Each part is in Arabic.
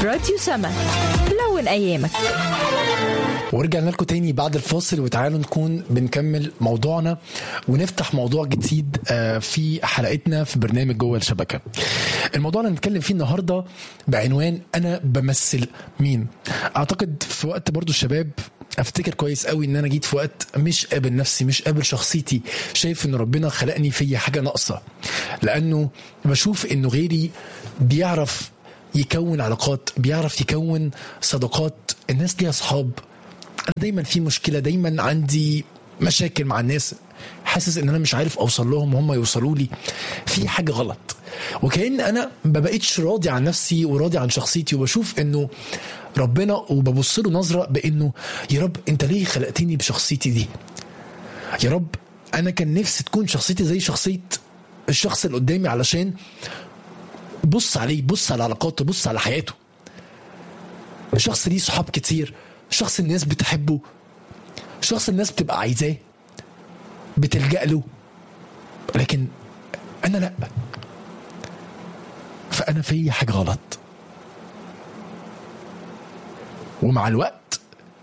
راديو سما. لون أيامك. ورجعنا لكم تاني بعد الفاصل، وتعالوا نكون بنكمل موضوعنا ونفتح موضوع جديد في حلقتنا في برنامج جوه الشبكة. الموضوع اللي نتكلم فيه النهاردة بعنوان أنا بمثل مين. أعتقد في وقت برضو الشباب افتكر كويس قوي ان انا جيت في وقت مش قابل نفسي، مش قابل شخصيتي، شايف ان ربنا خلقني في حاجة ناقصة، لانه بشوف انه غيري بيعرف يكون علاقات، بيعرف يكون صداقات، الناس دي اصحاب. انا دايما في مشكلة، دايما عندي مشاكل مع الناس، حاسس ان انا مش عارف اوصل لهم وهم يوصلوا لي، في حاجة غلط. وكأن انا ما بقيتش راضي عن نفسي وراضي عن شخصيتي، وبشوف انه ربنا وببص له نظرة بانه يا رب انت ليه خلقتني بشخصيتي دي؟ يا رب انا كان نفسي تكون شخصيتي زي شخصية الشخص اللي قدامي، علشان بص عليه، بص على علاقاته، بص على حياته. شخص ليه صحاب كتير، شخص الناس بتحبه، شخص الناس بتبقى عايزاه، بتلجأ له، لكن انا لا، فانا في حاجة غلط. ومع الوقت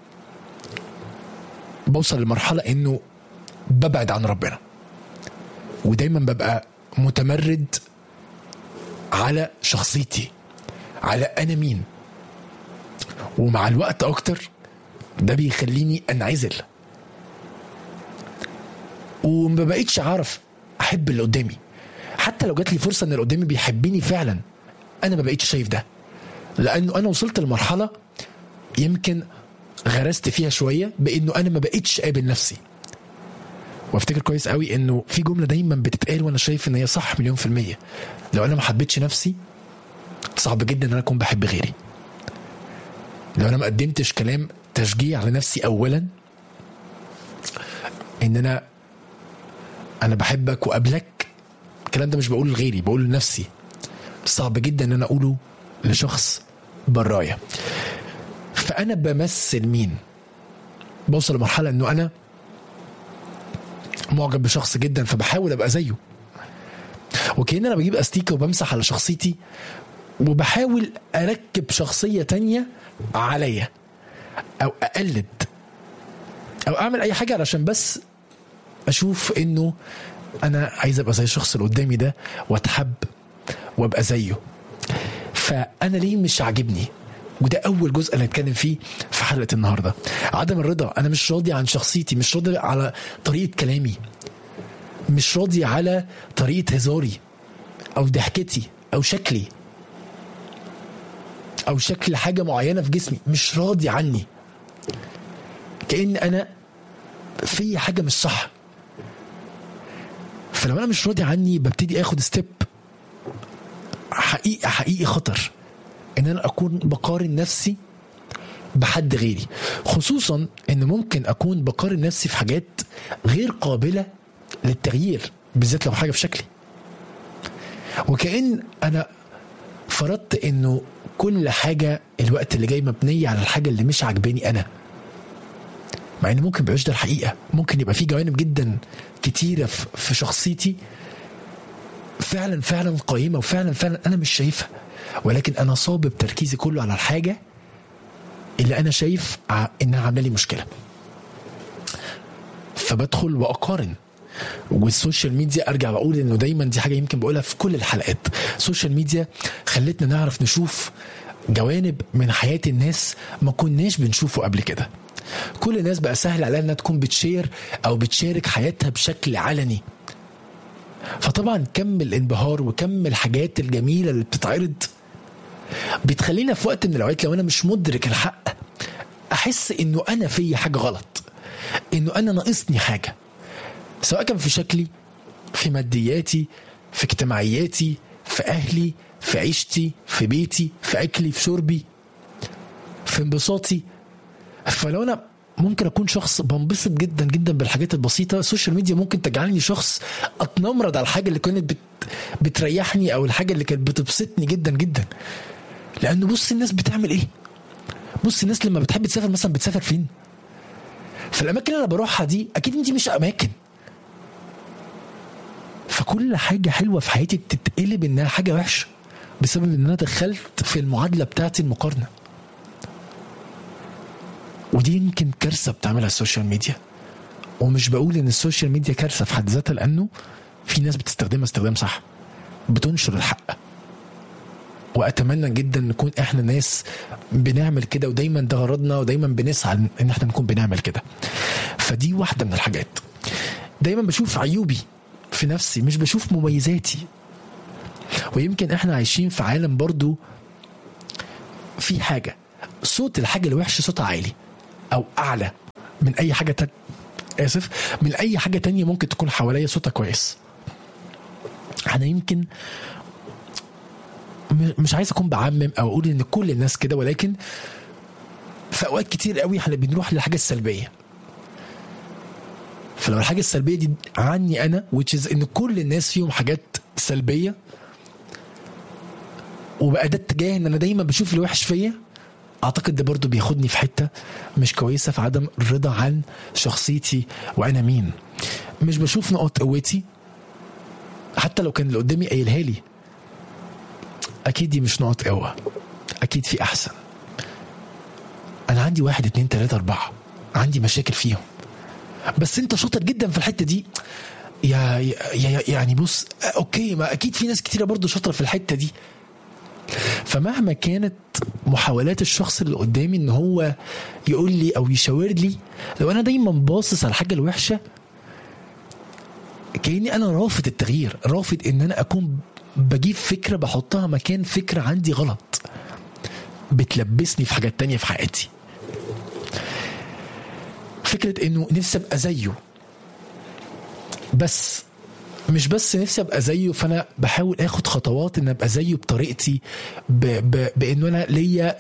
بوصل لمرحلة انه ببعد عن ربنا، ودايما ببقى متمرد على شخصيتي، على انا مين. ومع الوقت اكتر ده بيخليني انعزل، وما بقيتش عارف احب اللي قدامي. حتى لو جات لي فرصة ان اللي قدامي بيحبني فعلا، انا ما بقيتش شايف ده، لانه انا وصلت لمرحلة يمكن غرست فيها شوية بانه انا ما بقيتش قابل نفسي. وافتكر كويس قوي انه في جملة دايما بتتقال وانا شايف ان هي صح 100%. لو انا ما حبيتش نفسي صعب جدا ان انا اكون بحب غيري. لو انا ما قدمتش كلام تشجيع لنفسي اولا، ان انا بحبك وقبلك، الكلام ده مش بقوله لغيري، بقوله لنفسي. صعب جدا ان انا اقوله لشخص برايا. فانا بمثل مين؟ بوصل لمرحلة انه انا معجب بشخص جدا فبحاول ابقى زيه، وكأن انا بجيب استيكة وبمسح على شخصيتي وبحاول اركب شخصية تانية عليا، او اقلد، او اعمل اي حاجة علشان بس اشوف انه انا عايز ابقى زي الشخص اللي قدامي ده واتحب وابقى زيه. فانا ليه مش عاجبني؟ وده اول جزء اللي هنتكلم فيه في حلقة النهاردة. عدم الرضا. انا مش راضي عن شخصيتي، مش راضي على طريقة كلامي، مش راضي على طريقة هزاري او ضحكتي او شكلي او شكل حاجة معينة في جسمي، مش راضي عني. كأن انا في حاجة مش صح. فلما انا مش راضي عني ببتدي اخد ستيب حقيقي خطر، ان انا اكون بقارن نفسي بحد غيري، خصوصا ان ممكن اكون بقارن نفسي في حاجات غير قابلة للتغيير، بالذات لو حاجة في شكلي. وكأن انا فرضت انه كل حاجة الوقت اللي جاي مبنية على الحاجة اللي مش عجباني انا، مع ان ممكن بيعيش ده الحقيقة. ممكن يبقى في جوانب جدا كتيرة في شخصيتي فعلا قائمة، وفعلا انا مش شايفها، ولكن انا صابب تركيزي كله على الحاجة اللي انا شايف انها عامله لي مشكلة، فبدخل واقارن. والسوشيال ميديا ارجع واقول انه دايما دي حاجة يمكن بقولها في كل الحلقات، السوشيال ميديا خلتنا نعرف نشوف جوانب من حياة الناس ما كناش بنشوفه قبل كده. كل الناس بقى سهل عليها انها تكون بتشير او بتشارك حياتها بشكل علني، فطبعا كم الانبهار وكم الحاجات الجميلة اللي بتتعرض بتخلينا في وقت من الاوقات لو انا مش مدرك الحق احس انه انا في حاجة غلط، انه انا ناقصني حاجة، سواء كان في شكلي، في مادياتي، في اجتماعياتي، في اهلي، في عيشتي، في بيتي، في اكلي، في شربي، في انبساطي. فلو انا ممكن اكون شخص بنبسط جدا جدا بالحاجات البسيطة، السوشيال ميديا ممكن تجعلني شخص اتنمرد على الحاجة اللي كانت بتريحني او الحاجة اللي كانت بتبسطني جدا جدا. لانه بص الناس بتعمل ايه، بص الناس لما بتحب تسافر مثلا بتسافر فين. فالاماكن اللي انا بروحها دي اكيد دي مش اماكن، فكل حاجة حلوة في حياتي بتتقلب انها حاجة وحشة بسبب ان انا دخلت في المعادله بتاعتي المقارنه. ودي يمكن كارثه بتعملها السوشيال ميديا. ومش بقول ان السوشيال ميديا كارثه في حد ذاتها، لانه في ناس بتستخدمها استخدام صح، بتنشر الحق. واتمنى جدا نكون احنا ناس بنعمل كده، ودايما ده غرضنا، ودايما بنسعى ان احنا نكون بنعمل كده. فدي واحده من الحاجات. دايما بشوف عيوبي في نفسي، مش بشوف مميزاتي. ويمكن احنا عايشين في عالم برضو في حاجه صوت الحاجه الوحشه صوتها عالي او اعلى من اي حاجه من اي حاجه تانية ممكن تكون حواليا صوتها كويس. انا يمكن مش عايز اكون بعمم او اقول ان كل الناس كده، ولكن في اوقات كتير قوي احنا بنروح للحاجه السلبيه. فلو الحاجه السلبيه دي عني انا which is ان كل الناس فيهم حاجات سلبيه، وبقى ده اتجاه ان انا دايما بشوف الوحش فيا، اعتقد ده برضو بياخدني في حته مش كويسه، في عدم الرضا عن شخصيتي وانا مين. مش بشوف نقط قوتي حتى لو كان اللي قدامي قايلها لي. اكيد دي مش نقط قوه، اكيد في احسن. انا عندي 1 2 3 4 عندي مشاكل فيهم، بس انت شاطر جدا في الحته دي. يعني بص، اوكي، ما اكيد في ناس كتيره برضو شاطره في الحته دي. فمهما كانت محاولات الشخص اللي قدامي ان هو يقول لي او يشاور لي، لو انا دايما باصص على الحاجه الوحشه، كأني انا رافض التغيير، رافض ان انا اكون بجيب فكره بحطها مكان فكره عندي غلط بتلبسني في حاجات تانية في حياتي. فكره انه نفسي ابقى زيه، بس مش بس نفسي ابقى زيه، فانا بحاول اخد خطوات ان ابقى زيه بطريقتي، بانه انا ليا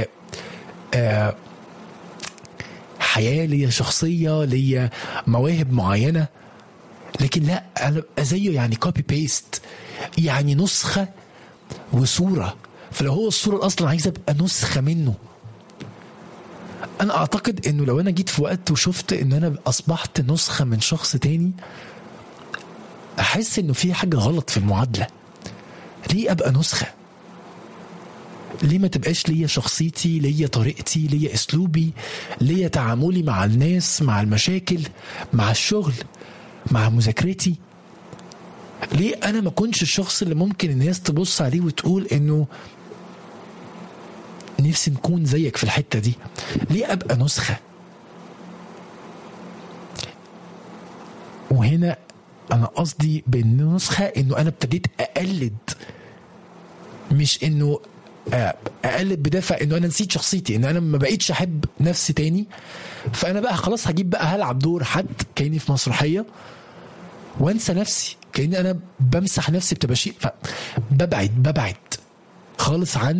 حياه، ليا شخصيه، ليا مواهب معينه. لكن لا، انا ابقى زيه يعني كوبي بيست، يعني نسخه وصوره. فلو هو الصوره اصلا عايز ابقى نسخه منه. انا اعتقد انه لو انا جيت في وقت وشفت ان انا اصبحت نسخه من شخص تاني، احس انه في حاجه غلط في المعادله. ليه ابقى نسخه؟ ليه ما تبقاش ليا شخصيتي، ليا طريقتي، ليا اسلوبي، ليا تعاملي مع الناس، مع المشاكل، مع الشغل، مع مذاكرتي؟ ليه انا ما كنتش الشخص اللي ممكن الناس تبص عليه وتقول انه نفسي نكون زيك في الحته دي؟ ليه ابقى نسخه؟ وهنا انا قصدي بالنسخه انه انا ابتديت اقلد، مش انه اقلد بدافع انه انا نسيت شخصيتي، ان انا ما بقيتش احب نفسي تاني. فانا بقى خلاص هجيب بقى هلعب دور حد كأني في مسرحيه وانسى نفسي، كأني انا بمسح نفسي بتباشير. فببعد خالص عن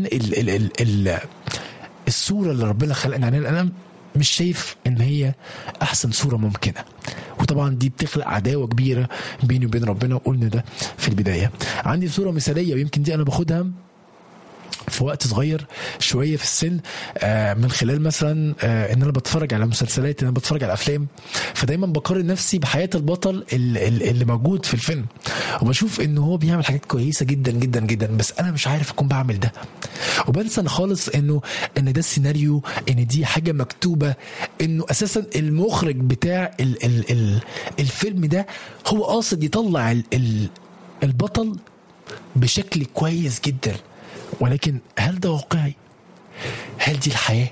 الصوره اللي ربنا خلقنا عليها. انا مش شايف ان هي احسن صوره ممكنه، وطبعا دي بتخلق عداوه كبيره بيني وبين ربنا، وقلنا ده في البدايه. عندي صوره مثاليه، ويمكن دي انا باخدها في وقت صغير شويه في السن، من خلال مثلا ان انا بتفرج على مسلسلات، ان انا بتفرج على افلام. فدايما بقارن نفسي بحياه البطل اللي موجود في الفيلم، وبشوف انه هو بيعمل حاجات كويسه جدا جدا جدا، بس انا مش عارف اكون بعمل ده. وبنسى خالص ان ده السيناريو، ان دي حاجه مكتوبه، انه اساسا المخرج بتاع الفيلم ده هو قاصد يطلع البطل بشكل كويس جدا. ولكن هل ده واقعي؟ هل دي الحياة؟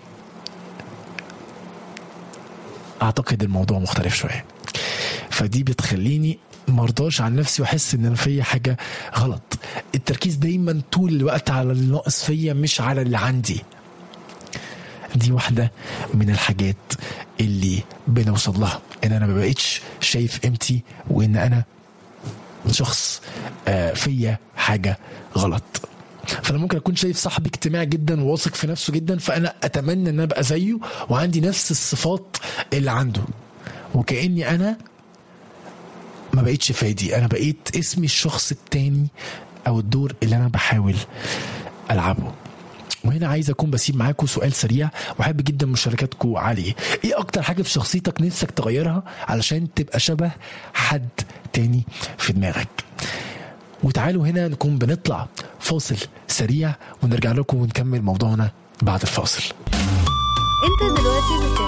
اعتقد الموضوع مختلف شوية. فدي بتخليني مرضاش عن نفسي، واحس ان انا فيا حاجة غلط. التركيز دايما طول الوقت على اللي ناقص فيا، مش على اللي عندي. دي واحدة من الحاجات اللي بنوصل لها، ان انا ما بقيتش شايف قيمتي، وان انا شخص فيا حاجة غلط. فانا ممكن اكون شايف صاحبي اجتماعي جدا وواثق في نفسه جدا، فانا اتمنى ان ابقى زيه وعندي نفس الصفات اللي عنده، وكأني انا ما بقيتش فادي، انا بقيت اسمي الشخص التاني او الدور اللي انا بحاول العبه. وهنا عايز اكون بسيب معاكم سؤال سريع، وحابب جدا مشاركاتكم عليه. ايه اكتر حاجه في شخصيتك نفسك تغيرها علشان تبقى شبه حد تاني في دماغك؟ وتعالوا هنا نكون بنطلع فاصل سريع ونرجع لكم ونكمل موضوعنا بعد الفاصل. انت